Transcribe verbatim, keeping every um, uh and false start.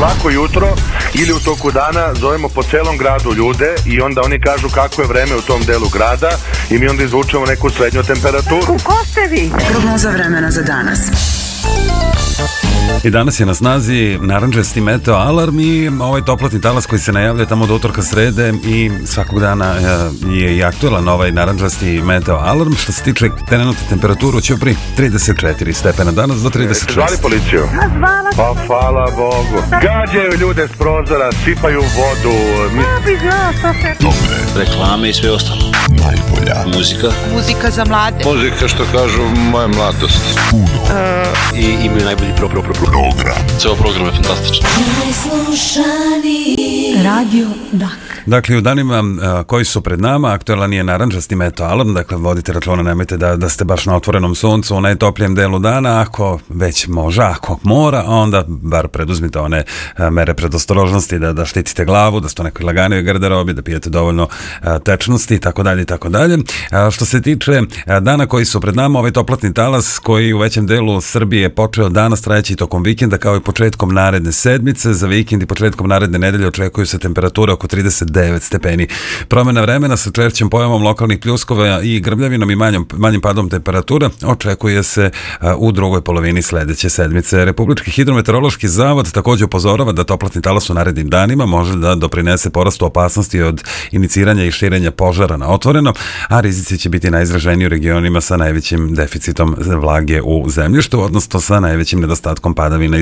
svako jutro ili u toku dana zovemo po celom gradu ljude i onda oni kažu kako je vreme u tom delu grada i mi onda izvučemo neku srednju temperaturu. Ko ste vi? Prognoza vremena za danas. I danas je na snazi narandžasti meteo alarm i ovaj toplotni talas koji se najavlja tamo do utorka, srede i svakog dana je i aktuelan ovaj narandžasti meteo alarm. Što se tiče trenutne temperature, će pri trideset četiri stepena danas do trideset šest. Zvali policiju? Pa hvala Bogu. Gađaju ljude s prozora, sipaju vodu. Dobre. Reklame i sve ostalo. Najbolja muzika. Muzika za mlade. Muzika, što kažu, moja mladost. Uh, I imaju najbolji pro, pro, pro, pro. program. Ceo program je fantastičan. Radio Dak. Dakle, u danima a, koji su pred nama, aktuelan je narandžasti meteo alarm, dakle, vodite računa, nemojte da, da ste baš na otvorenom suncu u najtoplijem delu dana, ako već može, ako mora, onda bar preduzmite one a, mere predostrožnosti, da, da štitite glavu, da ste u nekoj laganoj garderobi, da pijete dovoljno a, tečnosti i tako dalje i tako dalje. A, što se tiče a, dana koji su pred nama, ovaj toplotni talas koji u većem delu Srbije počeo danas, trajeći tokom vikenda, kao i početkom naredne sedmice, za vikend i početkom naredne nedelje očekuju se temperature oko trideset devet stepeni. Promena vremena sa češćim pojavom lokalnih pljuskova i grmljavinom i manjom, manjim padom temperatura očekuje se a, u drugoj polovini sledeće sedmice. Republički hidrometeorološki zavod takođe upozorava da toplotni talas u narednim danima može da doprinese porastu opasnosti od iniciranja i širenja požara na otvoreno, a rizici će biti najizraženiji u regionima sa najvećim deficitom vlage u zemljištu, odnosno sa najvećim nedostatkom padavina